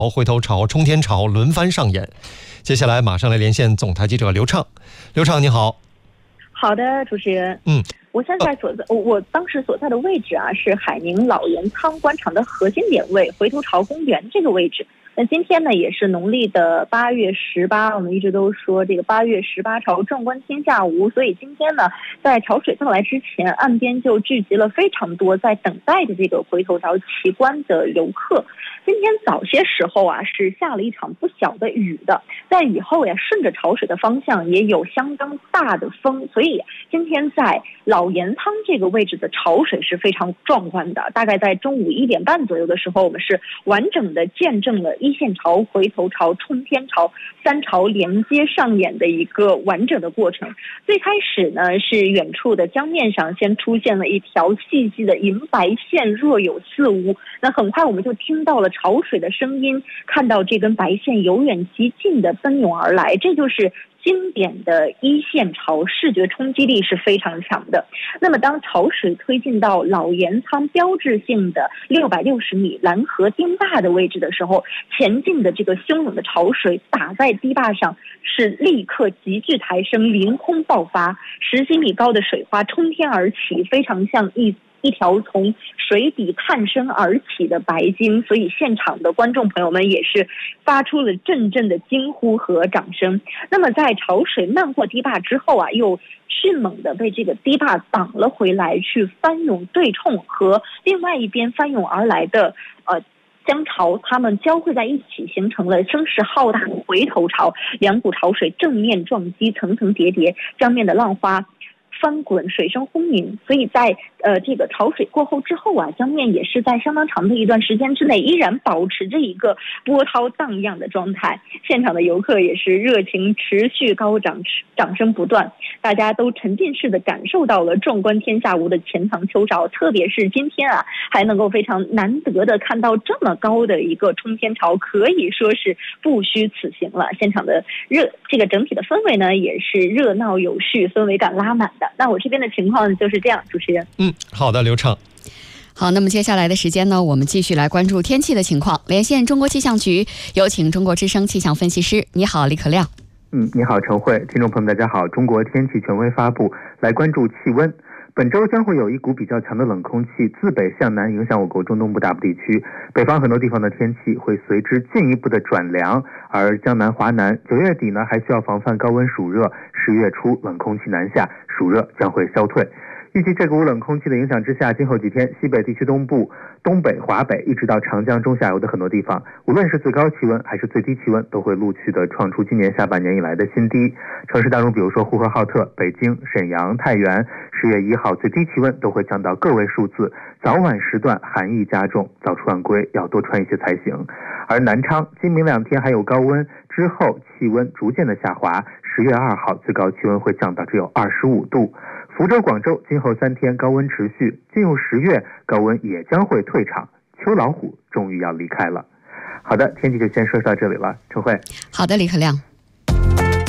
回头潮、冲天潮轮番上演。接下来马上来连线总台记者刘畅。刘畅你好。 好的，主持人。我现在我当时所在的位置啊，是海宁老盐仓官场的核心点位，回头潮公园这个位置。那今天呢，也是农历的8月18，我们一直都说这个8月18潮，壮观天下无。所以今天呢，在潮水到来之前，岸边就聚集了非常多在等待的这个回头潮奇观的游客。今天早些时候啊，是下了一场不小的雨的，在雨后呀，顺着潮水的方向也有相当大的风，所以今天在老盐仓这个位置的潮水是非常壮观的。大概在中午1点半左右的时候，我们是完整的见证了一线潮、回头潮、冲天潮3潮连接上演的一个完整的过程。最开始呢，是远处的江面上先出现了一条细细的银白线，若有似无。那很快我们就听到了潮水的声音，看到这根白线由远及近的奔涌而来，这就是经典的一线潮，视觉冲击力是非常强的。那么当潮水推进到老盐仓标志性的660米蓝河堤坝的位置的时候，前进的这个汹涌的潮水打在堤坝上，是立刻急剧抬升，凌空爆发，10几米高的水花冲天而起，非常像一条从水底探身而起的白鲸，所以现场的观众朋友们也是发出了阵阵的惊呼和掌声。那么在潮水漫过堤坝之后啊，又迅猛的被这个堤坝挡了回来，去翻涌对冲和另外一边翻涌而来的江潮，它们交汇在一起，形成了声势浩大的回头潮。两股潮水正面撞击，层层叠叠，江面的浪花翻滚，水声轰鸣。所以在这个潮水过后之后啊，江面也是在相当长的一段时间之内依然保持着一个波涛荡漾的状态。现场的游客也是热情持续高涨，掌声不断，大家都沉浸式的感受到了壮观天下无的钱塘秋潮。特别是今天啊，还能够非常难得的看到这么高的一个冲天潮，可以说是不虚此行了。现场的这个整体的氛围呢，也是热闹有序，氛围感拉满的。那我这边的情况就是这样，主持人。 好的，刘畅。 好，那么接下来的时间呢，我们继续来关注天气的情况。连线中国气象局，有请中国之声气象分析师。你好，李可亮。 你好，陈慧。听众朋友们大家好，中国天气权威发布，来关注气温。本周将会有一股比较强的冷空气自北向南影响我国中东部大部地区，北方很多地方的天气会随之进一步的转凉，而江南、华南9月底呢还需要防范高温暑热，10月初冷空气南下，暑热将会消退。预计这股冷空气的影响之下，今后几天西北地区东部、东北、华北一直到长江中下游的很多地方，无论是最高气温还是最低气温，都会陆续的创出今年下半年以来的新低。城市当中，比如说呼和浩特、北京、沈阳、太原，10月1号最低气温都会降到个位数字，早晚时段寒意加重，早出晚归要多穿一些才行。而南昌、今明2天还有高温，之后气温逐渐的下滑，10月2号最高气温会降到只有25度。福州、广州今后3天高温持续，进入10月高温也将会退场，秋老虎终于要离开了。好的，天气就先说到这里了，陈慧。 好的，李可亮。